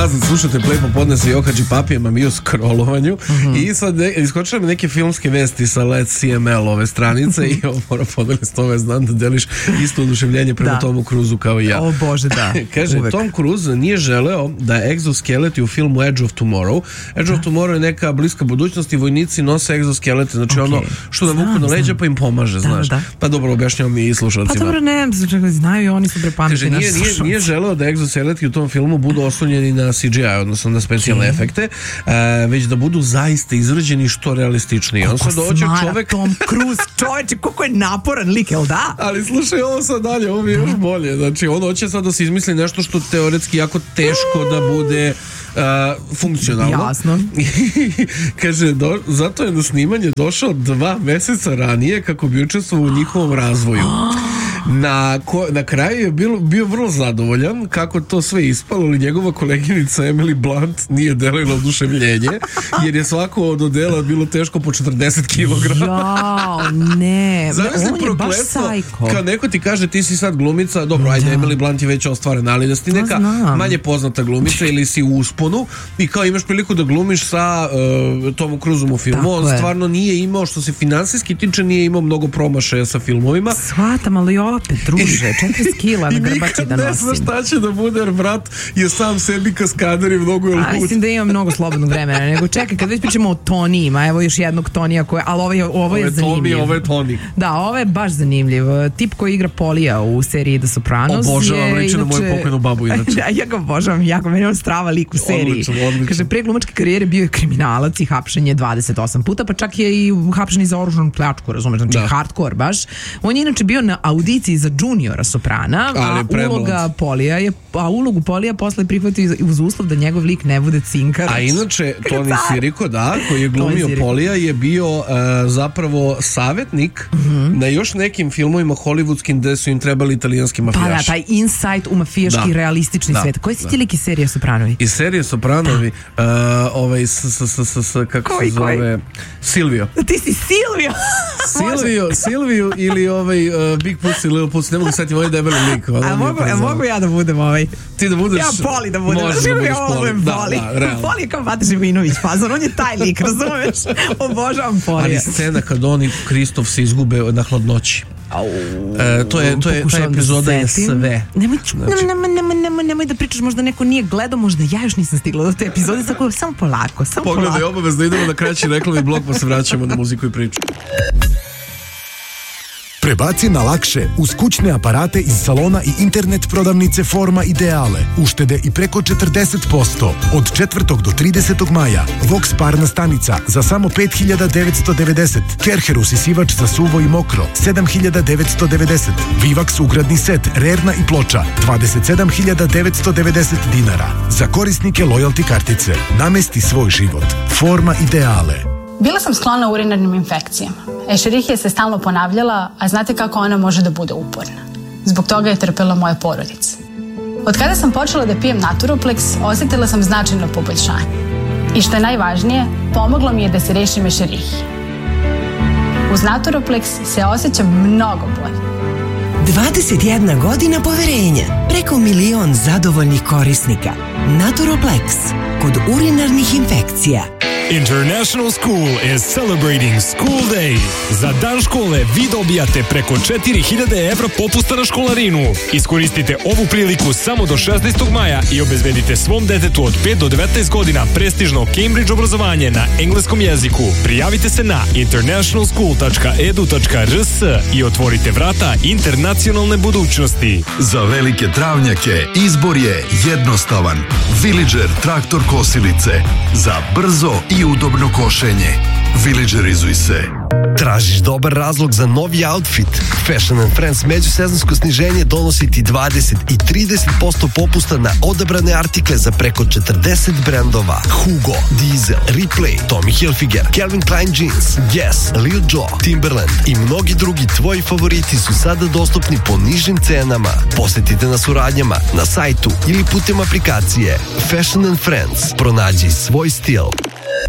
Slušajte Play popodne sa Johađi Papijem, a mi u scrollovanju i sad iskočile mi neke filmske vesti sa Let's CML ove stranice i moram podeli s tome, znam da deliš isto oduševljenje prema Tomu Cruzu kao i ja. O Bože, da. Kaže, uvek. Tom Cruise nije želeo da egzoskeleti u filmu Edge of Tomorrow. Edge of Tomorrow je neka bliska budućnost i vojnici nose egzoskelete, znači ono što da vuku na leđa pa im pomaže, znaš. Pa dobro, objašnjamo mi i slušalcima. Pa dobro, ne, znaju i oni su prepametni. Kaže, nije želeo da egzoskeleti u tom filmu budu oslonjeni na CGI, odnosno na specijalne efekte, već da budu zaista izrađeni što realističniji. On sad dođe čovek... Tom Cruise, čoveče, koliko je naporan lik, jel da? Ali slušaj, ovo sad dalje, ovo mi je još bolje. Znači, on hoće sad da se izmisli nešto što teoretski jako teško da bude funkcionalno. Jasno. Kaže, zato je na snimanje došao 2 meseca ranije kako bi učestvovao u njihovom razvoju. Na kraju je bio vrlo zadovoljan kako to sve ispalo, ali njegova koleginica Emily Blunt nije delila oduševljenje, jer je svako od odela bilo teško po 40 kg. Jao, ne. On je baš sajko. Kao neko ti kaže ti si sad glumica, dobro, ajde, Emily Blunt je već ostvarena, ali da si neka manje poznata glumica ili si u usponu i kao imaš priliku da glumiš sa Tomom Cruiseom u filmu, on stvarno nije imao, što se finansijski tiče, nije imao mnogo promašaja sa filmovima. Shvatam, ali opet, druže, 40 kila na grbači da nosim. I nikad ne zna šta će da bude, jer brat je sam sebi kaskader i mnogo je lud. Mislim da imam mnogo slobodnog vremena, nego čekaj, kad već pričamo o Tonijima, evo još jednog Tonija, ali ovo je zanimljiv. Ovo je Toni. Da, ovo je baš zanimljiv. Tip koji igra Polija u seriji The Sopranos. Obožavam, liči na moju pokojnu babu inače. Ja ga obožavam, jako, meni on strava lik u seriji. Odlično. Kaže, pre glumačke karijere bio je kriminalac i hapšen je 28 puta, pa čak je i hapšen i za oružanu pljačku, razumeš, znači hardcore baš. On je inače bio na audiciji za juniora soprana, ulogu Polija posle prihvatio uz uslov da njegov lik ne bude cinkar. A inače, Tony Sirico, koji je glumio Polija, je bio zapravo savjetnik na još nekim filmovima hollywoodskim gde su im trebali italijanski mafijaši. Pa da, taj insight u mafijaški realistični svet. Koji si ti lik iz serije Sopranovi? Iz serije Sopranovi, kako se zove? Silvio. Ti si Silvio? Silvio ili Big Pussy, Little Pussy, ne mogu sad ovaj debeli lik. Mogu ja da budem Ti da budeš... Ja Poli da budem. Možeš da budeš Poli. Poli je kao Bata Živinović fazon, on je taj lik, razumeš? Obožavam Polija. Ali scena kad oni Kristof se izgube na hladnoći. Ta epizoda je sve. Nemoj da pričaš, možda neko nije gledao, možda ja još nisam stigla do te epizode, samo polako. Pogledaj, obavezno idemo na kraći reklamni blok pa se vraćamo na muziku i priču. Prebaci na lakše uz kućne aparate iz salona i internet prodavnice Forma Ideale. Uštede i preko 40%. Od 4. do 30. maja. Vox parna stanica za samo 5.990. Kerherus isivač za suvo i mokro 7.990. Vivax ugradni set, rerna i ploča 27.990 dinara. Za korisnike loyalty kartice. Namesti svoj život. Forma Ideale. Bila sam sklona urinarnim infekcijama. Escherichia se stalno ponavljala, a znate kako ona može da bude uporna. Zbog toga je trpela moja porodica. Od kada sam počela da pijem Naturoplex, osjetila sam značajno poboljšanje. I što je najvažnije, pomoglo mi je da se rešim Escherichije. Uz Naturoplex se osjećam mnogo bolje. 21 godina poverenja, preko 1 milion zadovoljnih korisnika. Naturoplex, kod urinarnih infekcija. International School is celebrating School Day. Za dan škole vi dobijate preko 4000 evra popusta na školarinu. Iskoristite ovu priliku samo do 16. maja i obezbedite svom detetu od 5 do 19 godina prestižno Cambridge obrazovanje na engleskom jeziku. Prijavite se na internationalschool.edu.rs i otvorite vrata internacionalne budućnosti. Za velike travnjake izbor je jednostavan. Villager traktor kosilice. Za brzo i udobno košenje. Villagerizuj se. Tražiš dobar razlog za novi outfit? Fashion and Friends međusezonsko sniženje donosi ti 20 i 30% popusta na odabrane artikle za preko 40 brendova. Hugo, Diesel, Replay, Tommy Hilfiger, Calvin Klein Jeans, Guess, Lil Jon, Timberland i mnogi drugi tvoji favoriti su sada dostupni po nižim cenama. Posetite nas u radnjama, na sajtu ili putem aplikacije. Fashion and Friends. Pronađi svoj stil.